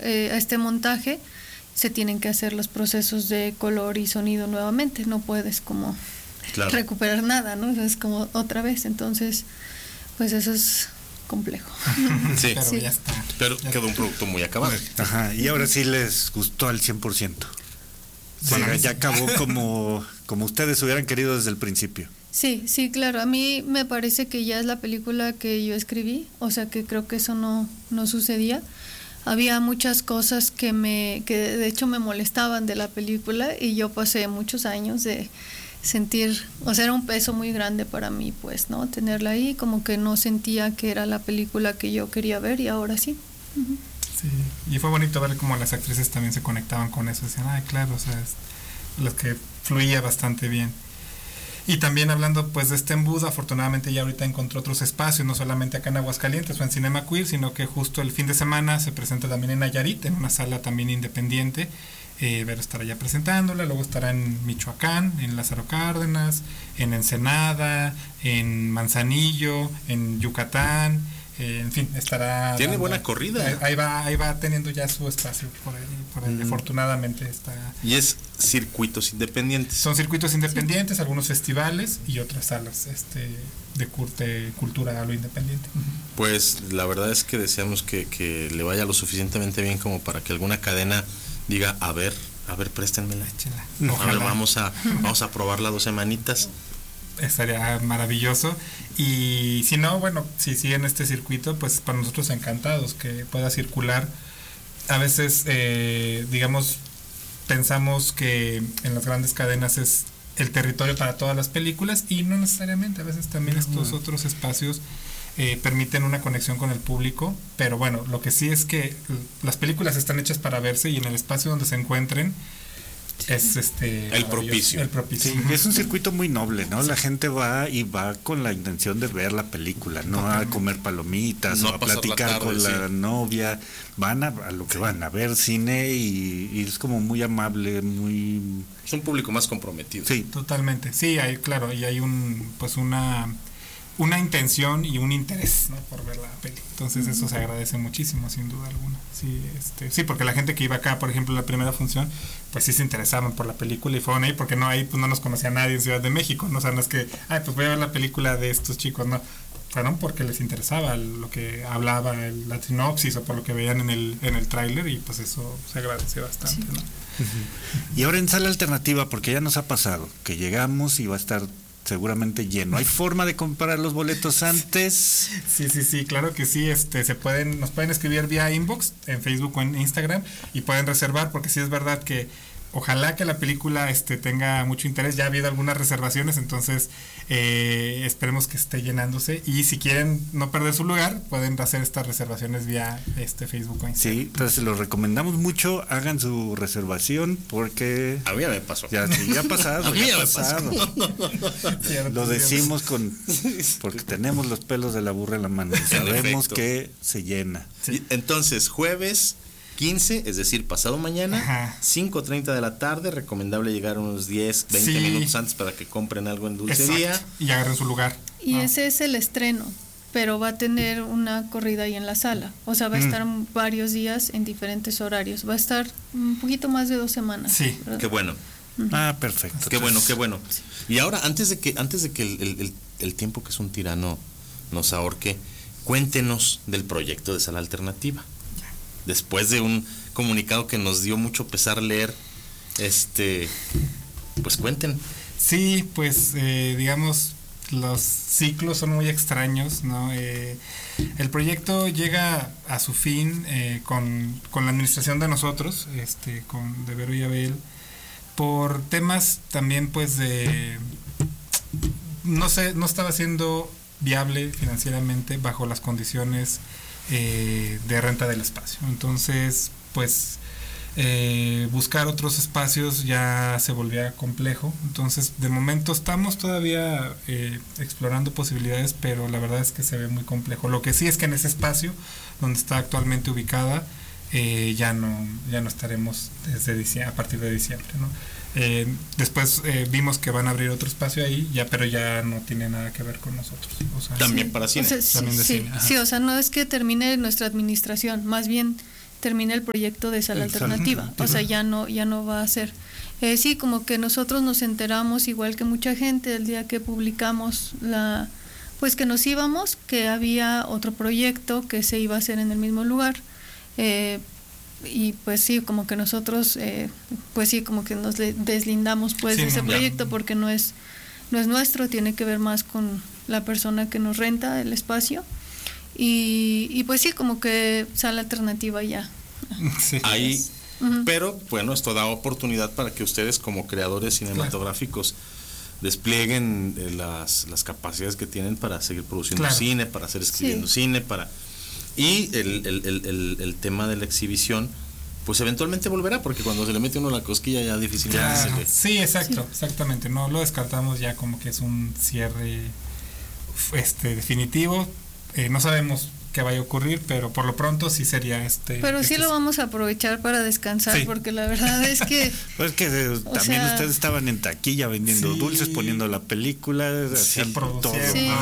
a este montaje, se tienen que hacer los procesos de color y sonido nuevamente, no puedes como recuperar nada, ¿no? Es como otra vez, entonces pues eso es complejo. Sí, pero sí. ya está. Pero quedó un producto muy acabado. Ajá, y ahora sí les gustó al 100%. Bueno, Ya acabó como ustedes hubieran querido desde el principio. Sí, sí, claro. A mí me parece que ya es la película que yo escribí, o sea que creo que eso no sucedía. Había muchas cosas que de hecho me molestaban de la película y yo pasé muchos años de sentir, o sea, era un peso muy grande para mí, pues, ¿no? Tenerla ahí, como que no sentía que era la película que yo quería ver y ahora sí. Uh-huh. Sí, y fue bonito ver cómo las actrices también se conectaban con eso, decían, ay, claro, o sea, lo que fluía bastante bien. Y también hablando pues de este embudo, afortunadamente ya ahorita encontró otros espacios, no solamente acá en Aguascalientes o en Cinema Queer, sino que justo el fin de semana se presenta también en Nayarit, en una sala también independiente. Pero estará ya presentándola, luego estará en Michoacán, en Lázaro Cárdenas, en Ensenada, en Manzanillo, en Yucatán, en fin, estará... Tiene buena corrida. Ahí va teniendo ya su espacio por ahí, afortunadamente está... Y es circuitos independientes. Son circuitos independientes, algunos festivales y otras salas de cultura a lo independiente. Pues la verdad es que deseamos que le vaya lo suficientemente bien como para que alguna cadena diga, a ver, préstenmela. A ver, vamos a probarla 2 semanitas. Estaría maravilloso. Y si no, bueno, si sigue en este circuito, pues para nosotros encantados que pueda circular. A veces, digamos, pensamos que en las grandes cadenas es el territorio para todas las películas y no necesariamente. A veces también estos otros espacios permiten una conexión con el público, pero bueno, lo que sí es que las películas están hechas para verse y en el espacio donde se encuentren es el propicio. Sí, es un circuito muy noble, ¿no? La gente va con la intención de ver la película, no a comer palomitas, no o a platicar con la novia, van a lo que van a ver cine y es como muy amable, muy... Es un público más comprometido. Sí, totalmente. Sí, hay una intención y un interés, ¿no? Por ver la peli. Entonces eso se agradece muchísimo, sin duda alguna. Sí, sí, porque la gente que iba acá, por ejemplo, la primera función, pues sí se interesaban por la película y fueron ahí porque no pues no nos conocía nadie en Ciudad de México, ¿no? O sea, no es que, pues voy a ver la película de estos chicos, no. Fueron porque les interesaba lo que hablaba la sinopsis o por lo que veían en el tráiler y pues eso se agradece bastante, sí. ¿No? Y ahora en sala alternativa, porque ya nos ha pasado que llegamos y va a estar seguramente lleno. ¿Hay forma de comprar los boletos antes? Sí, claro que sí. Nos pueden escribir vía inbox en Facebook o en Instagram y pueden reservar, porque sí es verdad que ojalá que la película tenga mucho interés. Ya ha habido algunas reservaciones, entonces esperemos que esté llenándose. Y si quieren no perder su lugar, pueden hacer estas reservaciones vía Facebook o Instagram. Sí, entonces los recomendamos mucho. Hagan su reservación porque... A mí ya me pasó. Ya ha pasado. A mí ya me pasó. Lo decimos porque tenemos los pelos de la burra en la mano. Y sabemos que se llena. Sí. Entonces, jueves 15, es decir, pasado mañana, 5:30 de la tarde, recomendable llegar unos 10, 20 minutos antes para que compren algo en dulcería. Exacto. Y agarren su lugar. Y ese es el estreno, pero va a tener una corrida ahí en la sala. O sea, va a estar varios días en diferentes horarios. Va a estar un poquito más de 2 semanas. Sí, ¿verdad? Qué bueno. Perfecto. Qué bueno. Y ahora, antes de que el tiempo que es un tirano nos ahorque, cuéntenos del proyecto de Sala Alternativa. Después de un comunicado que nos dio mucho pesar leer, pues cuenten. Sí, pues digamos, los ciclos son muy extraños, ¿no? El proyecto llega a su fin con la administración de nosotros, de Vero y Abel, por temas también pues no estaba siendo viable financieramente bajo las condiciones de renta del espacio. Entonces, pues buscar otros espacios ya se volvía complejo. Entonces, de momento estamos todavía explorando posibilidades, pero la verdad es que se ve muy complejo. Lo que sí es que en ese espacio donde está actualmente ubicada ya no estaremos a partir de diciembre, ¿no? Después vimos que van a abrir otro espacio ahí, pero ya no tiene nada que ver con nosotros. O sea, también para cine. O sea, también de cine. Sí, o sea, no es que termine nuestra administración, más bien termine el proyecto de Sala Alternativa. O sea, ya no va a ser. Sí, como que nosotros nos enteramos, igual que mucha gente, el día que publicamos pues que nos íbamos, que había otro proyecto que se iba a hacer en el mismo lugar. Y pues sí, como que nosotros, pues sí, como que nos deslindamos pues de ese proyecto, porque no es nuestro, tiene que ver más con la persona que nos renta el espacio. Y pues sí, como que Sala Alternativa ya. Sí. Ahí, pero bueno, esto da oportunidad para que ustedes como creadores cinematográficos desplieguen las capacidades que tienen para seguir produciendo cine, para seguir escribiendo cine, y el tema de la exhibición, pues eventualmente volverá, porque cuando se le mete uno la cosquilla ya difícilmente se le... Sí, exactamente, no lo descartamos ya como que es un cierre definitivo. No sabemos qué vaya a ocurrir, pero por lo pronto sí sería pero sí lo vamos a aprovechar para descansar, porque la verdad es que pues que también ustedes estaban en taquilla vendiendo dulces, poniendo la película, haciendo todo.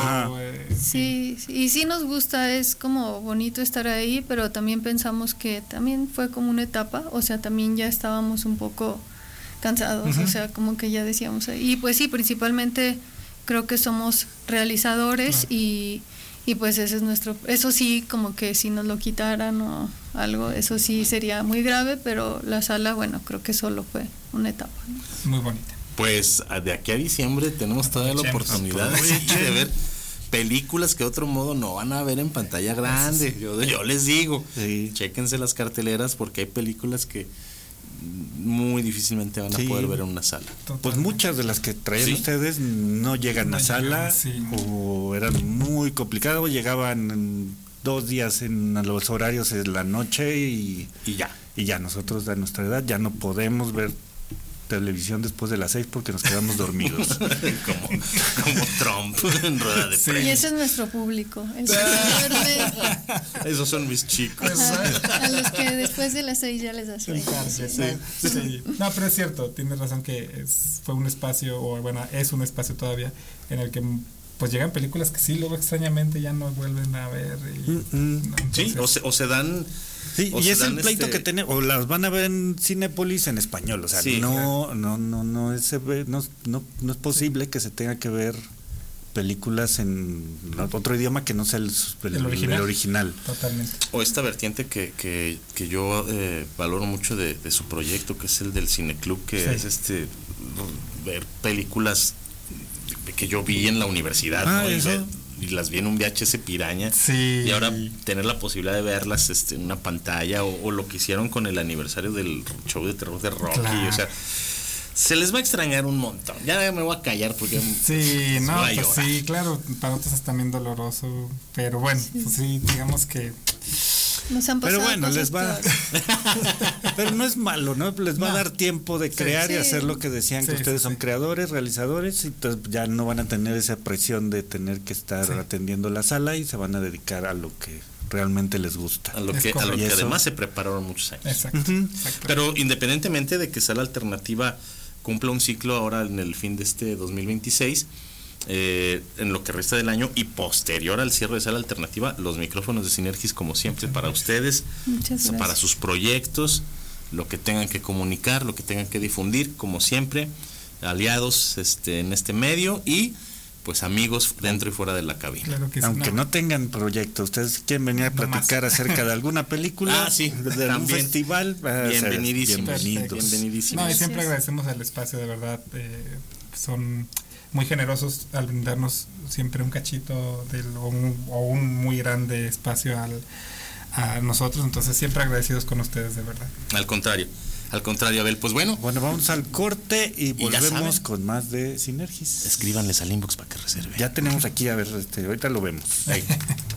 Sí, y sí nos gusta, es como bonito estar ahí, pero también pensamos que también fue como una etapa, o sea, también ya estábamos un poco cansados, o sea, como que ya decíamos ahí. Y pues sí, principalmente creo que somos realizadores y pues ese es eso sí, como que si nos lo quitaran o algo, eso sí sería muy grave, pero la sala, bueno, creo que solo fue una etapa, ¿no? Muy bonita. Pues de aquí a diciembre tenemos todavía la oportunidad de ver películas que de otro modo no van a ver en pantalla grande. Yo les digo, chéquense las carteleras, porque hay películas que muy difícilmente van a poder ver en una sala. Pues muchas de las que traían ustedes no llegan a sala, o eran muy complicados, llegaban 2 días en los horarios de la noche y ya nosotros a nuestra edad ya no podemos ver televisión después de las 6 porque nos quedamos dormidos. como Trump en rueda de prensa. Y ese es nuestro público, el que duerme. Esos son mis chicos. A los que después de las 6 ya les da sueño. No, pero es cierto, tienes razón que fue un espacio, o bueno, es un espacio todavía en el que pues llegan películas que sí luego extrañamente ya no vuelven a ver. Sí, o se dan... Sí, y es el pleito que tenemos, o las van a ver en Cinépolis en español, o sea, no es posible que se tenga que ver películas en otro idioma que no sea el original. Totalmente. O esta vertiente que yo valoro mucho de su proyecto, que es el del Cineclub, que es ver películas que yo vi en la universidad, ¿no? Y las vi en un VHS Piraña, y ahora tener la posibilidad de verlas en una pantalla, o lo que hicieron con el aniversario del show de terror de Rocky, o sea, se les va a extrañar un montón. Ya me voy a callar porque claro, para nosotros es también doloroso, pero bueno, pues sí, digamos que nos han pasado, pero bueno, les va pero no es malo, ¿no? Les va a dar tiempo de crear y hacer lo que decían, que ustedes son creadores, realizadores, y entonces ya no van a tener esa presión de tener que estar atendiendo la sala, y se van a dedicar a lo que realmente les gusta, a lo que además se prepararon muchos años. Exacto. Pero independientemente de que Sala Alternativa cumpla un ciclo ahora en el fin de este 2026, en lo que resta del año y posterior al cierre de Sala Alternativa, los micrófonos de Sinergis, como siempre, para ustedes, para sus proyectos, lo que tengan que comunicar, lo que tengan que difundir, como siempre, aliados en este medio, y pues amigos dentro y fuera de la cabina. Claro que aunque no tengan proyecto, ustedes quieren venir a platicar acerca de alguna película, de algún festival, bienvenidos. No, y siempre agradecemos el espacio, de verdad, son muy generosos al brindarnos siempre un cachito o un muy grande espacio a nosotros, entonces siempre agradecidos con ustedes, de verdad. Al contrario, Abel. Pues bueno, vamos al corte y volvemos con más de Sinergis. Escríbanles al inbox para que reserven. Ya tenemos aquí, a ver, ahorita lo vemos.